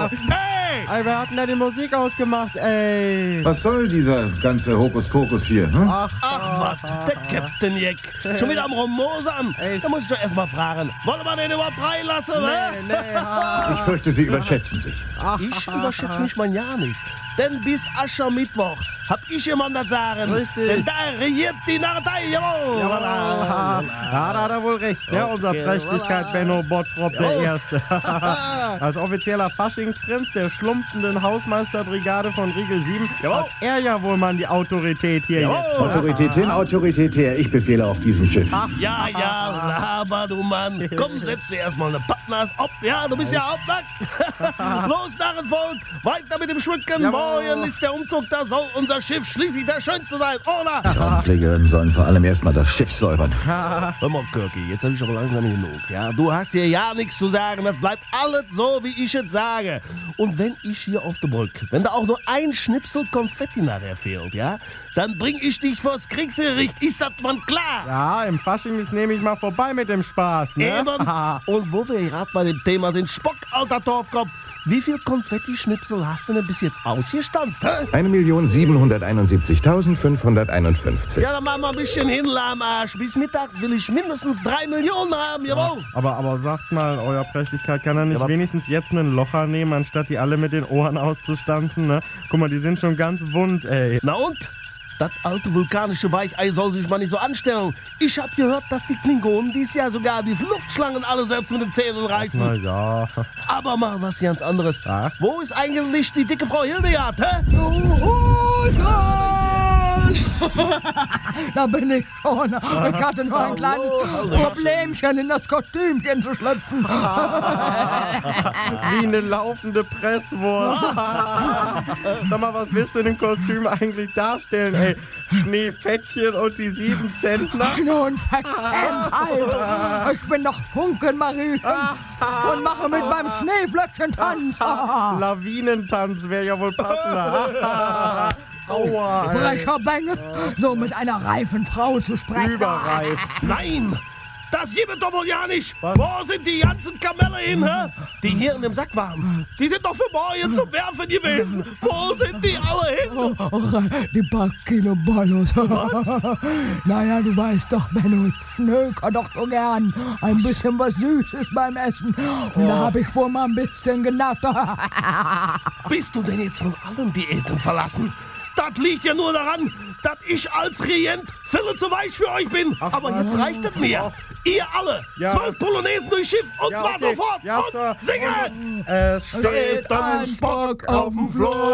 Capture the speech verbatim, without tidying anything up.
Hey! Ey, wer hat denn da die Musik ausgemacht, ey? Was soll dieser ganze Hokuspokus hier? Hm? Ach, Ach, was, der Captain Jack. Schon wieder am Rummosern. Echt? Da muss ich doch erst mal fragen. Wollen wir den überhaupt reinlassen, ne? nee, nee, ha. Ich fürchte, Sie überschätzen sich. Ich überschätze mich mal ja nicht. Denn bis Aschermittwoch hab ich jemand das sagen. Richtig. Denn da regiert die Narretei, jawohl. Jawohl, ha. Ja, da hat er wohl recht, ne? Unser Okay, Prächtigkeit voilà. Benno Bottrop der Jawohl. Erste. Als offizieller Faschingsprinz der schlumpfenden Hausmeisterbrigade von Riegel sieben Jawohl. hat er ja wohl mal die Autorität hier Jawohl. jetzt. Ne? Autorität hin, Autorität her. Ich befehle auf diesem Schiff. Ja, ja, laber, du Mann. Komm, setz dir erstmal eine Pappnas ab. Ja, du bist ja halbnackt. Los, Narrenvolk, weiter mit dem Schmücken. Jawohl. Morgen ist der Umzug, da soll unser Schiff schließlich das Schönste sein, oder? Raumpflegerinnen sollen vor allem erstmal das Schiff säubern. Hör mal, Kirki, jetzt hab ich aber langsam genug. Ja, du hast hier ja nichts zu sagen. Das bleibt alles so, wie ich es sage. Und wenn ich hier auf der Brücke, wenn da auch nur ein Schnipsel Konfetti nachher fehlt, ja, dann bring ich dich vors Kriegsgericht. Ist das man klar? Ja, im Fasching ist nehme ich mal vorbei mit dem Spaß, ne? Eben. Und wo wir gerade bei dem Thema sind, Spock, alter Torfkopf, wie viel Konfetti-Schnipsel hast du denn bis jetzt ausgestanzt, hä? eine Million siebenhunderteinundsiebzigtausendfünfhunderteinundfünfzig. Ja, dann mach mal ein bisschen hin, Lahmarsch. Bis mittags will ich mindestens drei Millionen haben, jawohl. Aber, aber sagt mal, euer Prächtigkeit, kann er nicht Ja, aber- wenigstens jetzt einen Locher nehmen, anstatt die alle mit den Ohren auszustanzen, ne? Guck mal, die sind schon ganz wund, ey. Na und? Das alte vulkanische Weichei soll sich mal nicht so anstellen. Ich hab gehört, dass die Klingonen dies Jahr sogar die Luftschlangen alle selbst mit den Zähnen reißen. Na ja. Aber mal was ganz anderes. Ja? Wo ist eigentlich die dicke Frau Hildegard, hä? Da bin ich schon. Ich hatte nur ein kleines Problemchen, in das Kostümchen zu schlüpfen. Wie eine laufende Presswurst. Sag mal, was willst du in dem Kostüm eigentlich darstellen, ey? Schneefettchen und die sieben Zentner? Eine Unverschämtheit. Ich bin doch Funkenmarie und mache mit meinem Schneeflöckchen Tanz. Lawinentanz wäre ja wohl passender. Aua, ey. Frecher Bengel, so mit einer reifen Frau zu sprechen. Überreif. Nein! Das gibt es doch wohl ja nicht! Was? Wo sind die ganzen Kamelle hin, hä? Die hier in dem Sack waren. Die sind doch für morgen zum Werfen gewesen. Wo sind die alle hin? Oh, oh, die Bacchino-Bollos. Naja, du weißt doch, Benno, ich schnöker doch so gern. Ein bisschen was Süßes beim Essen. Und da hab ich vor mal ein bisschen genattert. Bist du denn jetzt von allen Diäten verlassen? Das liegt ja nur daran, dass ich als Regent viel zu weich für euch bin. Ach, Aber was? jetzt reicht es mir. Ach. Ihr alle. Ja. Zwölf Polonaisen durchs Schiff und Ja, zwar okay. sofort. Ja, und Sir. singe! Es steht Steht ein Spock auf dem Floß.